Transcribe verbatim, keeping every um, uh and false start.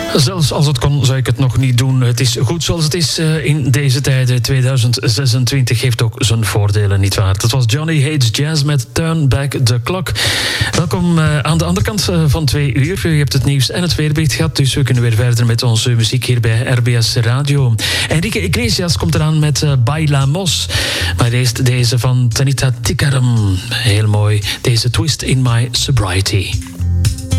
Zelfs als het kon, zou ik het nog niet doen. Het is goed zoals het is uh, in deze tijden. tweeduizend zesentwintig heeft ook zijn voordelen, nietwaar? Dat was Johnny Hates Jazz met Turn Back the Clock. Welkom uh, aan de andere kant uh, van twee uur. U hebt het nieuws en het weerbericht gehad, dus we kunnen weer verder met onze muziek hier bij R B S Radio. Enrique Iglesias komt eraan met uh, Bailamos. Maar eerst deze van Tanita Tikaram. Heel mooi. Deze Twist in My Sobriety.